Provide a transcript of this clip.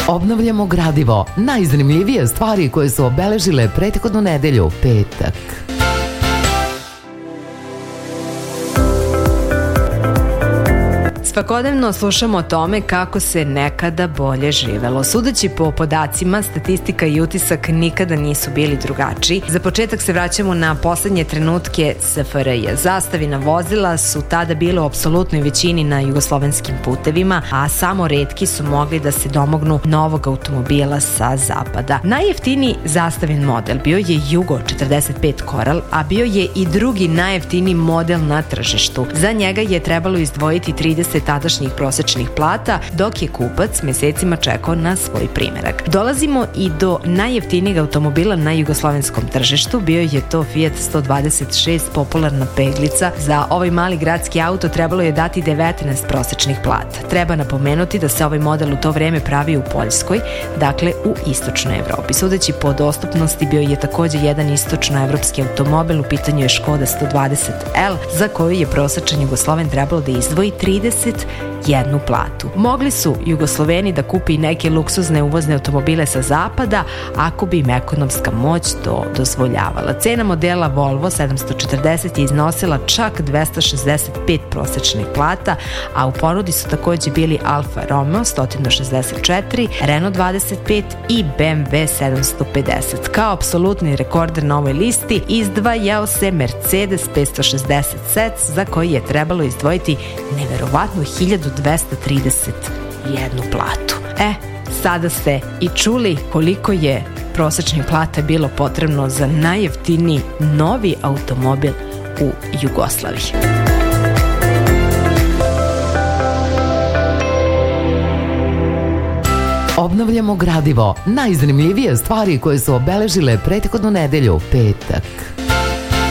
Obnavljamo gradivo, najzanimljivije stvari koje su obeležile prethodnu nedelju, petak. Svakodnevno slušamo o tome kako se nekada bolje živelo. Sudeći po podacima, statistika i utisak nikada nisu bili drugačiji. Za početak se vraćamo na poslednje trenutke SFRJ. Zastavina vozila su tada bile u apsolutnoj većini na jugoslovenskim putevima, a samo retki su mogli da se domognu novog automobila sa zapada. Najjeftiniji zastavin model bio je Jugo 45 Coral, a bio je i drugi najjeftiniji model na tržištu. Za njega je trebalo izdvojiti 30 tadašnjih prosečnih plata, dok je kupac mesecima čekao na svoj primerak. Dolazimo i do najjeftinijeg automobila na jugoslovenskom tržištu, bio je to Fiat 126 popularna peglica. Za ovaj mali gradski auto trebalo je dati 19 prosečnih plata. Treba napomenuti da se ovaj model u to vreme pravi u Poljskoj, dakle u istočnoj Evropi. Sudeći po dostupnosti, bio je takođe jedan istočnoevropski automobil, u pitanju je Škoda 120L, za koju je prosečan Jugosloven trebalo da izdvoji 31 platu. Mogli su Jugosloveni da kupi neke luksuzne uvozne automobile sa zapada ako bi im ekonomska moć to dozvoljavala. Cena modela Volvo 740 je iznosila čak 265 prosečnih plata, a u ponudi su takođe bili Alfa Romeo 164, Renault 25 i BMW 750. Kao apsolutni rekorder na ovoj listi izdvajao se Mercedes 560 SEC, za koji je trebalo izdvojiti neverovatnu 1231 platu. Sada ste i čuli koliko je prosečnih plata bilo potrebno za najjeftiniji novi automobil u Jugoslaviji. Obnavljamo gradivo, najzanimljivije stvari koje su obeležile prethodnu nedelju, petak.